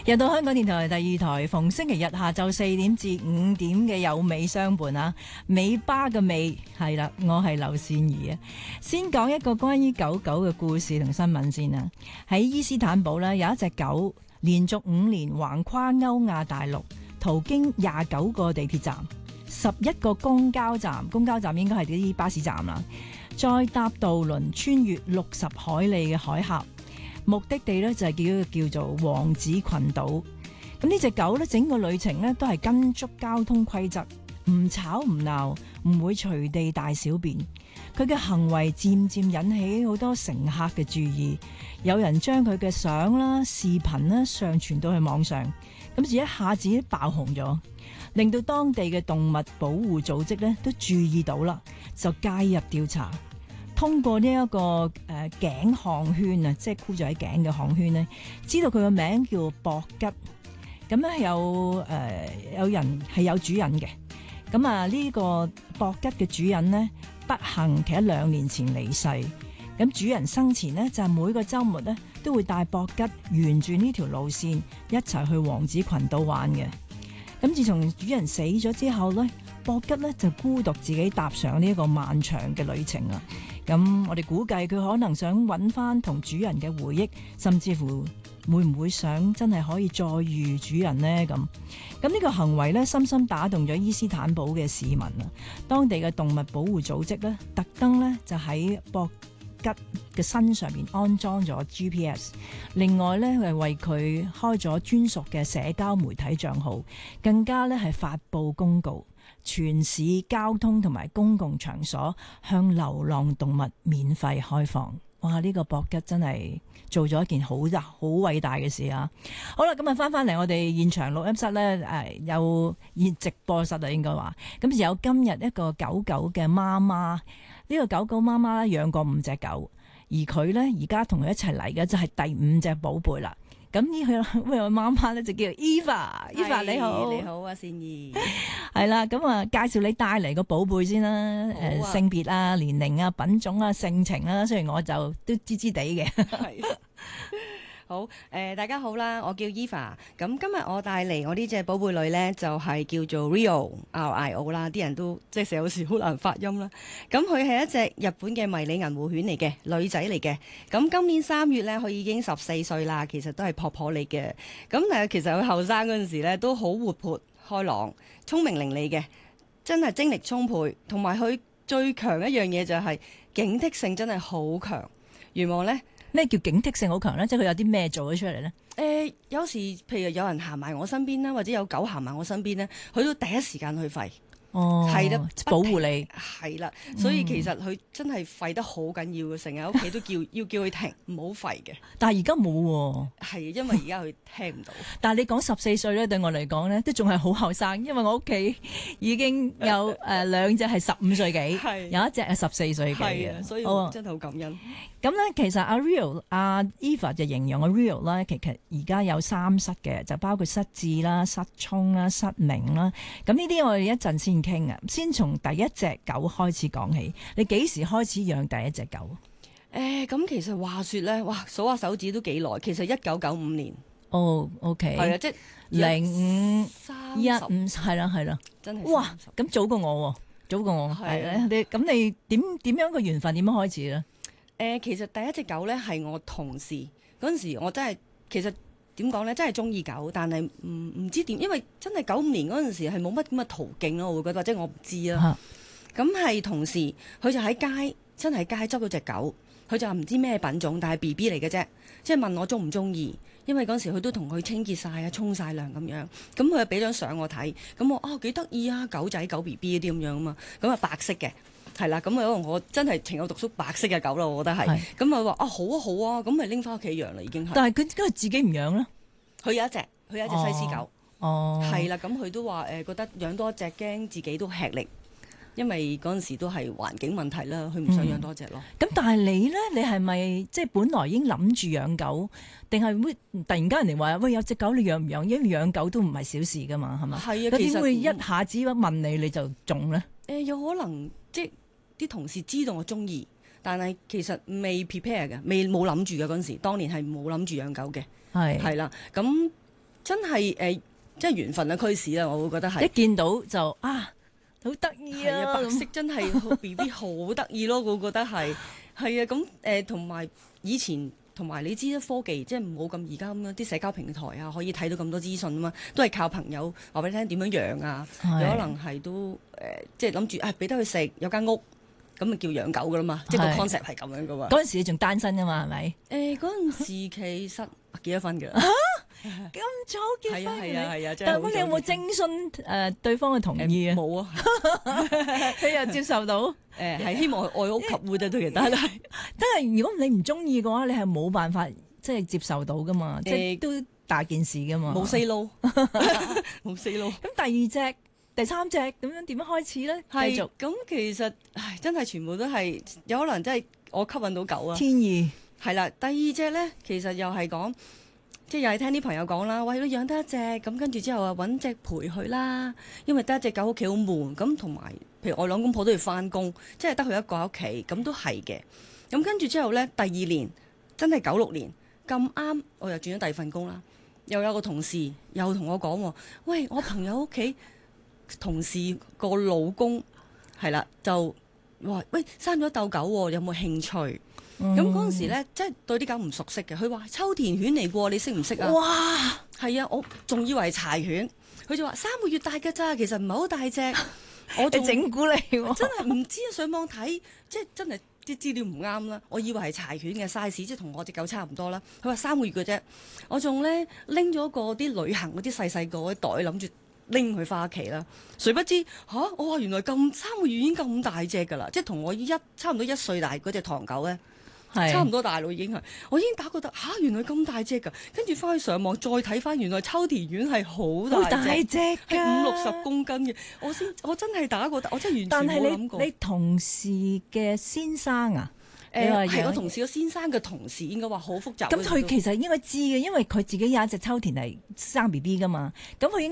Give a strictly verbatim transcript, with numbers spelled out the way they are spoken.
又到香港電台第二台，逢星期日下晝四點至五點嘅有尾相伴啊，尾巴嘅尾係啦，我係劉善儀啊。先講一個關於狗狗嘅故事同新聞先啦。喺伊斯坦堡呢，有一隻狗連續五年橫跨歐亞大陸，途經廿九個地鐵站、十一個公交站，公交站應該係啲巴士站啦，再搭渡輪穿越六十海里嘅海峽。目的地咧就係叫叫做王子群島。咁呢隻狗咧，整個旅程咧都係跟足交通規則，唔吵唔鬧，唔會隨地大小便。佢嘅行為漸漸引起好多乘客嘅注意，有人將佢嘅相啦、視頻啦上傳到去網上，咁就一下子爆紅咗，令到當地嘅動物保護組織咧都注意到啦，就介入調查。通過呢一個誒頸項圈啊，即係箍住喺頸嘅項圈咧，知道佢個名叫博吉。咁咧有誒有人係有主人嘅。咁啊呢個博吉嘅主人呢，不幸其實兩年前離世。咁主人生前呢，就係每個週末咧都會帶博吉沿住呢條路線一齊去王子群島玩嘅。咁自從主人死咗之後咧，博吉咧就孤獨自己踏上呢一個漫長嘅旅程啦。咁我哋估計佢可能想揾翻同主人嘅回憶，甚至乎會唔會想真係可以再遇主人呢？咁咁呢個行為咧，深深打動咗伊斯坦堡嘅市民啊！當地嘅動物保護組織咧，特登咧就喺博吉嘅身上面安裝咗 G P S， 另外咧係為佢開咗專屬嘅社交媒體賬號，更加咧係發佈公告。全市交通同埋公共場所向流浪動物免費開放。哇！呢個博吉真係做咗一件好大好偉大嘅事啊！好啦，咁啊翻翻嚟我哋現場錄音室咧，誒有現直播室啊，應該話咁有今日一個狗狗嘅媽媽。呢個狗狗媽媽咧養過五隻狗，而佢咧而家同佢一齊嚟嘅就係第五隻寶貝啦。咁呢佢呢個媽媽咧就叫 Eva，Eva 你好， 你好啊，善儀， 係啦，咁啊介紹你帶嚟個寶貝先啦，誒、呃、性別啊、年齡啊、品種啊、性情啊，雖然我就都知知地嘅。 係好誒、呃，大家好啦，我叫 Eva，咁今日我帶嚟我呢隻寶貝女咧就係、是、叫做 Rio，R I O 啦，啲人都即係成日有時好難發音啦。咁佢係一隻日本嘅迷你銀狐犬嚟嘅，女仔嚟嘅。咁今年三月咧，佢已經十四歲啦，其實都係婆婆嚟嘅。咁誒，其實佢後生嗰陣時咧都好活潑開朗、聰明伶俐嘅，真係精力充沛。同埋佢最強一樣嘢就係警惕性真係好強。願望咧。 咩叫警惕性好強咧？即係佢有啲咩做咗出嚟咧？ 誒、呃，有時譬如有人行埋我身邊啦，或者有狗行埋我身邊咧，佢都第一時間去吠。 哦，係啦，保護你係啦，所以其實佢真係吠得好緊要嘅，成日喺屋企都叫要叫佢停，唔好吠嘅。 但係而家冇喎， 係因為而家佢聽唔到。 但係你講十四歲咧，對我嚟講咧，都仲係好後生，因為我屋企已經有誒兩隻係十五歲幾，有一隻係十四歲幾嘅， 所以我真係好感恩。 咁咧，其實阿 Rio 阿 Eva 就形容阿 Rio 咧，其實而家有三失嘅，就包括失智啦、失聰啦、失明啦。咁呢啲我哋一陣先傾啊。先從第一隻狗開始講起，你幾時開始養第一隻狗？ 誒、欸，咁其實話說咧，哇，數下手指都幾耐。其實一九九五年。 哦、oh，OK， 係啊，即係零五一五， 三係啦係啦， 真係哇，咁早過我，早過我係咧。你咁你點點樣個緣分點樣開始咧？誒、 呃，其實第一隻狗咧係我同事嗰陣時，我真係其實。點講咧，真係中意狗，但係唔唔知點，因為真係九五年嗰陣時係冇乜咁嘅途徑咯，我會覺得或者我唔知啦。咁係、啊、同事，佢就喺街，真係街執到隻狗，佢就唔知咩品種，但係 B B 嚟嘅啫，即係問我中唔中意，因為嗰時佢都同佢清潔晒啊，沖晒涼咁樣，咁佢就俾張相我睇，咁我啊幾得意啊，狗仔狗 B B 嗰啲咁樣啊嘛，咁啊白色嘅。係啦，咁可能我真係情有獨鍾白色嘅狗啦，我覺得係。咁佢話啊好啊好啊，咁咪拎翻屋企養啦，已經係。但係佢佢自己唔養啦。佢有一隻，佢有一隻西施狗。哦。係啦，咁佢都話誒、呃、覺得養多一隻驚自己都吃力，因為嗰陣時都係環境問題啦，佢唔想養多隻咯。咁、嗯、但係你咧，你係咪即係本來已經諗住養狗，定係會突然間人哋話喂有隻狗你養唔養？因為養狗都唔係小事噶嘛，係嘛？係啊，其實點會一下子問你你就中咧？誒、呃，有可能即係。啲同事知道我中意，但係其實未 prepare 嘅，未冇諗住嘅嗰陣時，當年係冇諗住養狗嘅，係係啦。咁真係誒、呃，即係緣分嘅驅使啦，我會覺得係一見到就啊，好得意係啊， 啊！ 白色真係 B B 好得意咯，我覺得係係啊，咁誒同埋以前。同埋你知啦，科技即係冇咁而家咁樣啲社交平台啊，可以睇到咁多資訊啊嘛，都係靠朋友話俾你聽點樣養啊，有可能係都誒、呃，即係諗住誒俾得佢食，有間屋咁咪叫養狗噶啦嘛，即係個 concept 係咁樣噶喎。 嗰陣時你仲單身噶嘛，係咪？ 誒嗰陣時其實結咗婚㗎。 咁早結婚係啊係啊係啊！ 但係你有冇徵詢誒對方嘅同意啊？ 冇啊， 佢又接受到誒係希望愛屋及烏得對其他，但係但係如果你唔中意嘅話，你係冇辦法即係接受到噶嘛，即係都大件事噶嘛。 冇 say no，冇 say no。 咁第二隻、第三隻咁樣點樣開始咧？繼續咁其實唉，真係全部都係有可能真係我吸引到狗啊。 天意係啦，第二隻咧其實又係講。即係又係聽啲朋友講啦，喂，你養得一隻咁，跟住之後啊揾隻陪佢啦，因為得一隻狗屋企好悶，咁同埋譬如我兩公婆都要翻工，即係得佢一個喺屋企，咁都係嘅。咁跟住之後呢，第二年真係九六年咁啱，我又轉咗第二份工啦，又有個同事又同我講，喂，我朋友屋企同事個老公係啦，就話喂生咗竇狗，有冇興趣？咁嗰陣時咧，即係對啲狗唔熟悉嘅，佢話秋田犬嚟過，你識唔識啊？ 哇！ 係啊，我仲以為係柴犬，佢就話三個月大㗎咋，其實唔係好大隻。我你整蠱你喎， 真係唔知啊！上網睇，即係真係啲資料唔啱啦。我以為係柴犬嘅 size，即係同我隻狗差唔多啦。佢話三個月嘅啫，我仲咧拎咗個啲旅行嗰啲細細個嘅袋，諗住拎佢翻屋企啦。誰不知吓，我話原來咁三個月已經咁大隻㗎啦，即係同我一差唔多一歲大嗰隻唐狗咧。差唔多大咯，已經係，我已經打覺得嚇，原來咁大隻㗎，跟住翻去上網再睇翻，原來秋田犬係好大隻，係五六十公斤嘅，我先我真係打覺得，我真係完全冇諗過。 但係你你同事嘅先生啊？ 誒係我同事個先生嘅同事，應該話好複雜。 咁佢其實應該知嘅，因為佢自己有一隻秋田係生 B B 㗎嘛，咁佢應該。